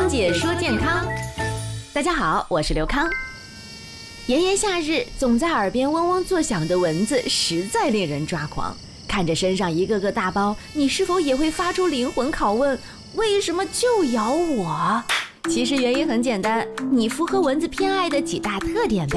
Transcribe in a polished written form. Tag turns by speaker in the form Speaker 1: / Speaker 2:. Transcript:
Speaker 1: 康姐说健康。大家好，我是刘康。炎炎夏日，总在耳边嗡嗡作响的蚊子实在令人抓狂。看着身上一个个大包，你是否也会发出灵魂拷问：为什么就咬我？其实原因很简单，你符合蚊子偏爱的几大特点呗。